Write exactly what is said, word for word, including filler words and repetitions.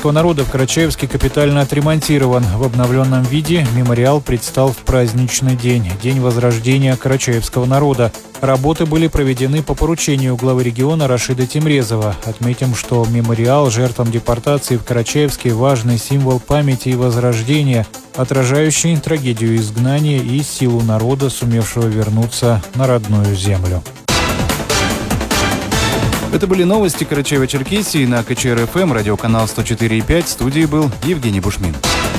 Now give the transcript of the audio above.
карачаевского народа в Карачаевске капитально отремонтирован. В обновленном виде мемориал предстал в праздничный день – День возрождения карачаевского народа. Работы были проведены по поручению главы региона Рашида Тимрезова. Отметим, что мемориал жертвам депортации в Карачаевске – важный символ памяти и возрождения, отражающий трагедию изгнания и силу народа, сумевшего вернуться на родную землю. Это были новости Карачаево-Черкесии на ка че эр эф эм, радиоканал сто четыре и пять. В студии был Евгений Бушмин.